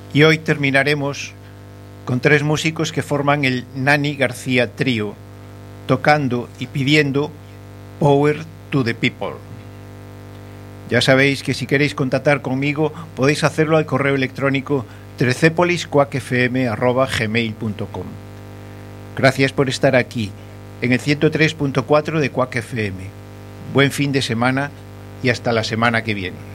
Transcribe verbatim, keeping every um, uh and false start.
Y hoy terminaremos con tres músicos que forman el Nani García Trío, tocando y pidiendo Power to the People. Ya sabéis que si queréis contactar conmigo podéis hacerlo al correo electrónico trecepolis cuac f m arroba gmail punto com. Gracias por estar aquí en el ciento tres punto cuatro de Cuac F M. Buen fin de semana y hasta la semana que viene.